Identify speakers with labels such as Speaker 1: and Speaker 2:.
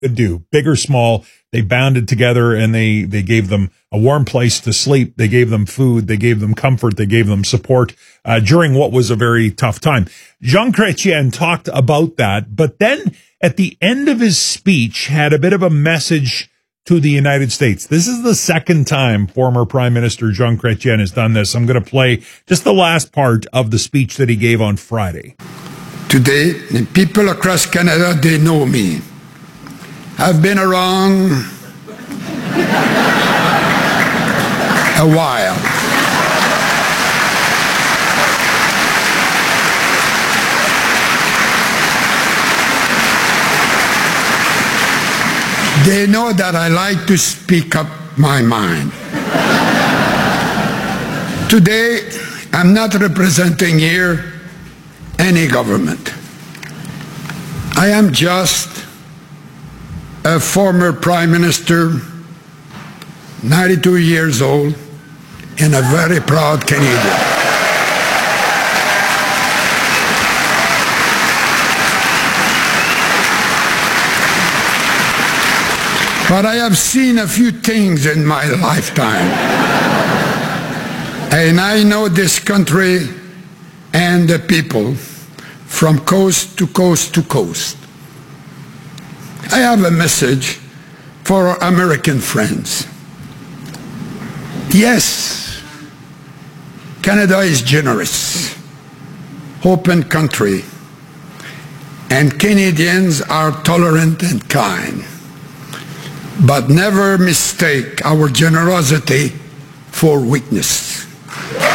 Speaker 1: do, big or small. They banded together and they gave them a warm place to sleep. They gave them food. They gave them comfort. They gave them support during what was a very tough time. Jean Chrétien talked about that, but then at the end of his speech had a bit of a message to the United States. This is the second time former Prime Minister Jean Chrétien has done this. I'm going to play just the last part of the speech that he gave on Friday.
Speaker 2: Today, the people across Canada, they know me. I've been around a while. They know that I like to speak up my mind. Today, I'm not representing here any government. I am just a former Prime Minister, 92 years old, and a very proud Canadian. But I have seen a few things in my lifetime. And I know this country and the people from coast to coast to coast. I have a message for our American friends. Yes, Canada is generous, open country, and Canadians are tolerant and kind. But never mistake our generosity for weakness.